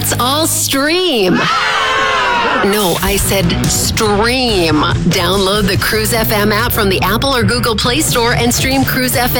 Let's all stream. No, I said stream. Download the Cruise FM app from the Apple or Google Play Store and stream Cruise FM